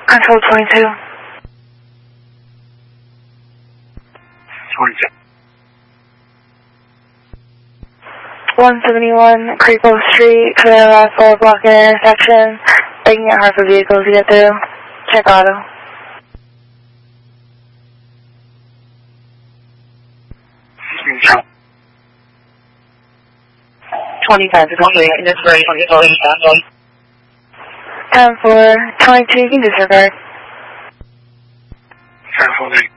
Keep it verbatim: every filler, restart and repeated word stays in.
Control twenty-two. twenty-two. one seventy-one Creepo Street, clear last four block intersection, making it hard for vehicles to get through. Check auto. twenty-five to twenty-eight, and it's very twenty four inbound. Time for twenty-two, you can disregard. ten four negative.